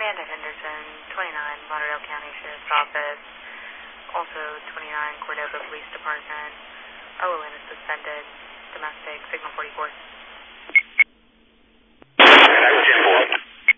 Amanda Henderson, 29 Lauderdale County Sheriff's Office, also 29 Cordova Police Department. OON is suspended, domestic, signal 44.